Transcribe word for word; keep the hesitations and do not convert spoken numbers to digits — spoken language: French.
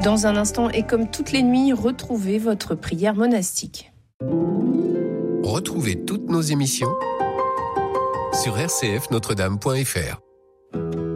Dans un instant, et comme toutes les nuits, retrouvez votre prière monastique. Retrouvez toutes nos émissions sur r c f notre dame point f r.